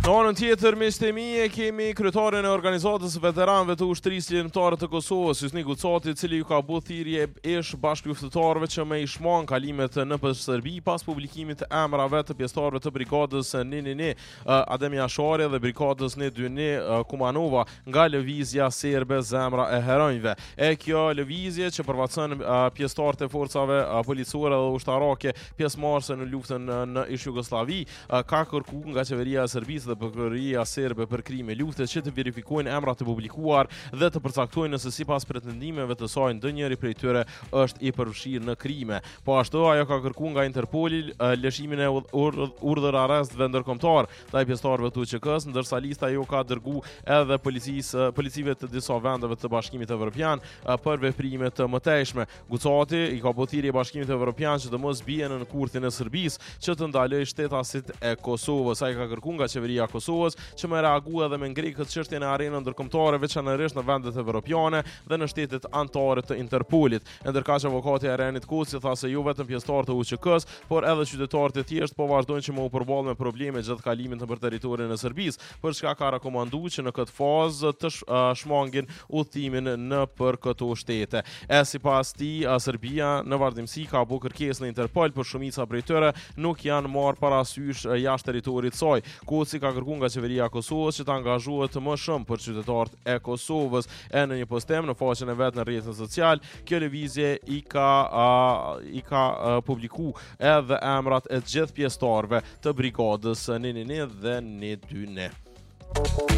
Në anën tjetër, miqtë kemi kryetarin e organizatës veteranëve të ushtrisë ligjënore të Kosovës, Hysni Gucati, i cili ju ka bërë thirrje ish bashkëluftëtarëve që me i shman kalimet në Serbi pas publikimit të emrave të pjesëtarëve të brigadës 111 Adem Jashari dhe brigadës 121 Kumanova nga lëvizja serbe Zemra e heronjve. E kjo lëvizje që përfaqëson pjesëtarët e forcave policore dhe ushtarake pjesëmarrëse në luftën në ish Jugosllavi, ka kërkuar nga qeveria e Serbisë dhe prokuroria serbe për krime lufte që të verifikojnë emrat e publikuar dhe të përcaktojnë nëse sipas pretendimeve të saj ndonjëri prej tyre është i përfshirë në krime. Po ashtu ajo ka kërkuar nga Interpoli lëshimin e urdhër arrestëve ndërkombëtar ndaj pjesëtarëve të UÇK-s, ndërsa lista jo ka dërguar edhe policive të disa vendeve të Bashkimit Evropian për veprime të mëtejshme. Gucati i ka bërë thirrje Bashkimit Evropian që të mos bien në kurthin e Serbisë që të ndalojë shtetasit e Kosovës. Ai ka kërkuar nga qeveria Kosovës që më reagua dhe me ngri këtë çështje në arenën ndërkombëtare, veçanërisht në vendet evropiane dhe në shtetet anëtare të Interpolit. Ndërkaq avokati i Renit Koci tha se jo vetëm pjesëtarët e UÇK-s, por edhe qytetarët e thjeshtë po vazhdojnë që më u përballë me probleme gjatë kalimit nëpër territorin e Serbisë, për çka ka rekomanduar që në këtë fazë të shmangin udhëtimin nëpër këto shtete. Sipas tij, Serbia në vazhdimsi ka bërë kërkesë në Interpol, por shumica prej tyre nuk janë marrë parasysh jashtë territorit të saj. Koci ka kërkuar nga qeveria e Kosovës që të angazhohet më shumë për qytetarët e Kosovës. Në një postim në faqen e vet në rrjetin social, kjo lëvizje i ka publikuar edhe emrat e gjithë pjesëtarëve të brigadës 111 dhe 121.